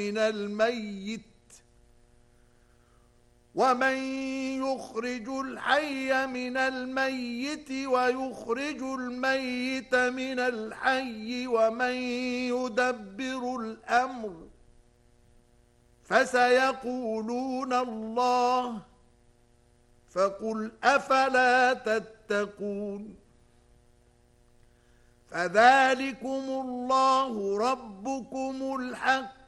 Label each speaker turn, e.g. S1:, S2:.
S1: من الميت ومن يخرج الحي من الميت ويخرج الميت من الحي ومن يدبر الأمر فسيقولون الله فقل أفلا تتقون فذلكم الله ربكم الحق